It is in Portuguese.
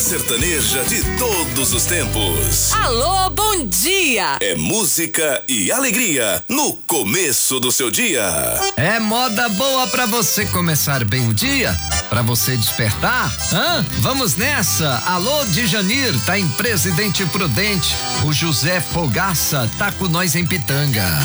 Sertaneja de todos os tempos. Alô, bom dia! É música e alegria no começo do seu dia. É moda boa pra você começar bem o dia? Pra você despertar? Vamos nessa! Alô, Djanir, tá em Presidente Prudente. O José Fogaça tá com nós em Pitanga.